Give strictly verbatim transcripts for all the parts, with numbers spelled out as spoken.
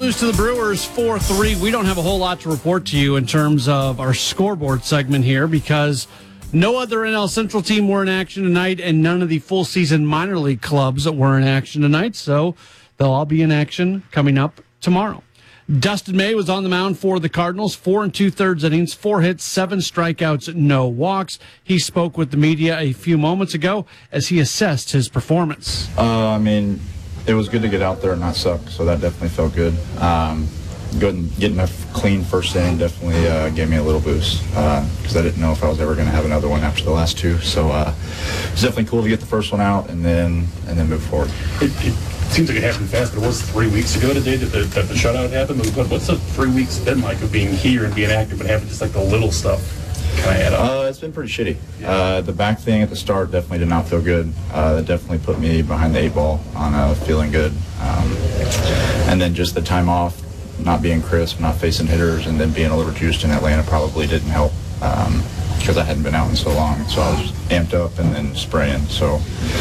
lose to the Brewers four three. We don't have a whole lot to report to you in terms of our scoreboard segment here because no other N L Central team were in action tonight and none of the full season minor league clubs were in action tonight, so they'll all be in action coming up tomorrow. Dustin May was on the mound for the Cardinals, four and two-thirds innings, four hits, seven strikeouts, no walks. He spoke with the media a few moments ago as he assessed his performance. Uh, I mean, it was good to get out there and not suck, so that definitely felt good. Um, good getting a clean first inning definitely uh, gave me a little boost because uh, I didn't know if I was ever going to have another one after the last two. So uh, it was definitely cool to get the first one out and then and then move forward. It, it seems like it happened fast, but it was three weeks ago today that the, that the shutout happened. What's the three weeks been like of being here and being active and having just like the little stuff kind of add up? Uh, it's been pretty shitty. Uh, the back thing at the start definitely did not feel good. Uh, that definitely put me behind the eight ball on uh, feeling good. Um, and then just the time off, not being crisp, not facing hitters, and then being a little juiced in Atlanta probably didn't help because um, I hadn't been out in so long. So I was amped up and then spraying. So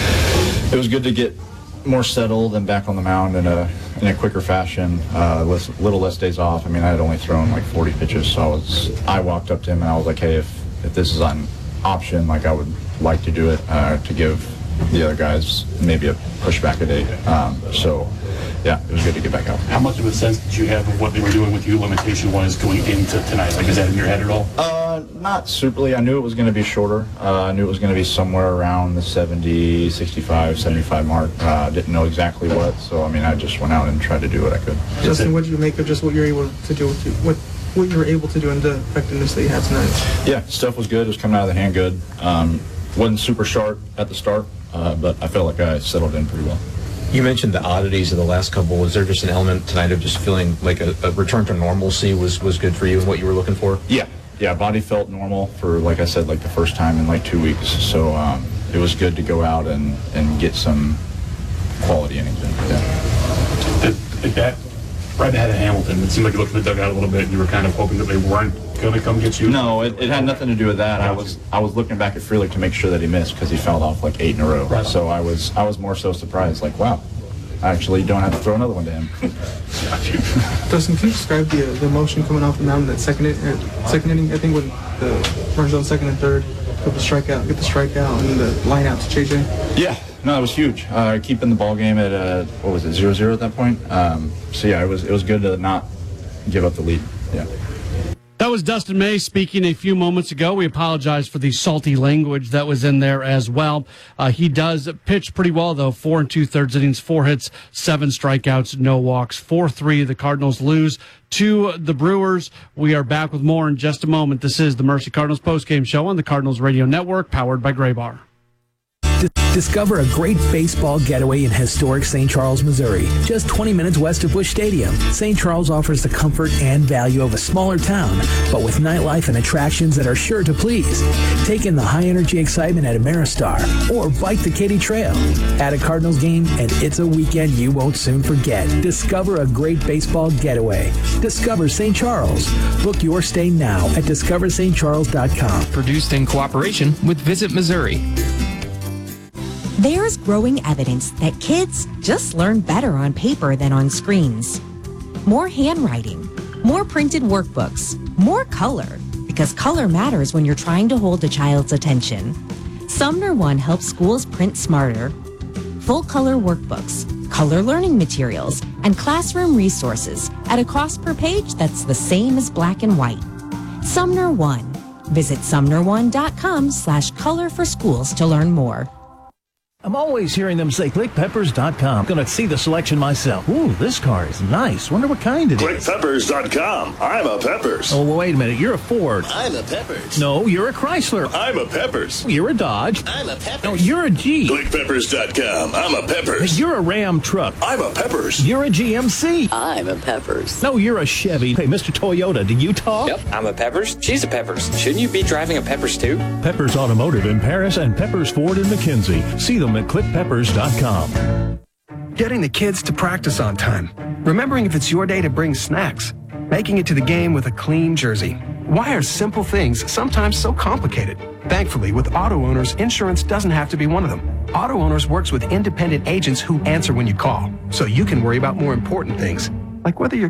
it was good to get more settled and back on the mound in a in a quicker fashion. Uh, less, little less days off. I mean, I had only thrown like forty pitches, so I was. I walked up to him and I was like, "Hey, if if this is an option, like I would like to do it uh, to give the other guys maybe a pushback a day." Um, so, yeah, it was good to get back out. How much of a sense did you have of what they were doing with you, limitation-wise, going into tonight? Like, is that in your head at all? Uh, not superly. I knew it was going to be shorter. Uh, I knew it was going to be somewhere around the seventy, sixty-five, seventy-five mark. I uh, didn't know exactly what, so, I mean, I just went out and tried to do what I could. Justin, what did you make of just what you're able to do with you, what, what you were able to do and the effectiveness that you had tonight? Yeah, stuff was good. It was coming out of the hand good. Um, wasn't super sharp at the start, uh, but I felt like I settled in pretty well. You mentioned the oddities of the last couple. Was there just an element tonight of just feeling like a, a return to normalcy was, was good for you and what you were looking for? Yeah. Yeah, body felt normal for, like I said, like the first time in like two weeks. So um, it was good to go out and, and get some quality innings in. Yeah. Did, did that right ahead of Hamilton, it seemed like you looked at the dugout a little bit and you were kind of hoping that they weren't going to come get you? No, it, it had nothing to do with that. I was I was looking back at Frelick to make sure that he missed because he fouled off like eight in a row. Right. So I was I was more so surprised, like, wow, I actually don't have to throw another one to him. Dustin, can you describe the, the emotion coming off the mound in that second, uh, second inning? I think when the runners on second and third, get the strikeout, get the strikeout, and the line out to J J. Yeah, no, it was huge. Uh, keeping the ball game at uh, what was it, zero zero at that point. Um, so yeah, it was it was good to not give up the lead. Yeah. That was Dustin May speaking a few moments ago. We apologize for the salty language that was in there as well. Uh, he does pitch pretty well, though. Four and two-thirds innings, four hits, seven strikeouts, no walks. four three, the Cardinals lose to the Brewers. We are back with more in just a moment. This is the Mercy Cardinals postgame show on the Cardinals Radio Network, powered by Gray Bar. Discover a great baseball getaway in historic Saint Charles, Missouri. Just twenty minutes west of Busch Stadium, Saint Charles offers the comfort and value of a smaller town, but with nightlife and attractions that are sure to please. Take in the high-energy excitement at Ameristar or bike the Katy Trail. At a Cardinals game, and it's a weekend you won't soon forget. Discover a great baseball getaway. Discover Saint Charles. Book your stay now at discover st charles dot com. Produced in cooperation with Visit Missouri. There's growing evidence that kids just learn better on paper than on screens. More handwriting, more printed workbooks, more color, because color matters when you're trying to hold a child's attention. Sumner One helps schools print smarter. Full color workbooks, color learning materials, and classroom resources at a cost per page that's the same as black and white. Sumner One. Visit sumner one dot com slash color for schools to learn more. I'm always hearing them say click peppers dot com. Gonna see the selection myself. Ooh, this car is nice. Wonder what kind it click is. click peppers dot com. I'm a Peppers. Oh, well, wait a minute. You're a Ford. I'm a Peppers. No, you're a Chrysler. I'm a Peppers. You're a Dodge. I'm a Peppers. No, you're a Jeep. click peppers dot com. I'm a Peppers. You're a Ram truck. I'm a Peppers. You're a G M C. I'm a Peppers. No, you're a Chevy. Hey, Mister Toyota, do you talk? Yep, I'm a Peppers. She's a Peppers. Shouldn't you be driving a Peppers too? Peppers Automotive in Paris and Peppers Ford in McKinsey. See them at click peppers dot com. Getting the kids to practice on time. Remembering if it's your day to bring snacks. Making it to the game with a clean jersey. Why are simple things sometimes so complicated? Thankfully, with Auto Owners, insurance doesn't have to be one of them. Auto Owners works with independent agents who answer when you call, so you can worry about more important things, like whether you're